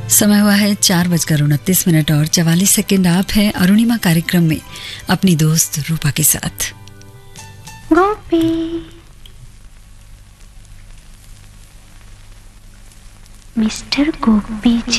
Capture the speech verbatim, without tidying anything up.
समय हुआ है चार बजकर उनतीस मिनट और चवालीस सेकेंड। आप हैं अरुणिमा कार्यक्रम में अपनी दोस्त रूपा के साथ। गोपी मिस्टर गोपी जी।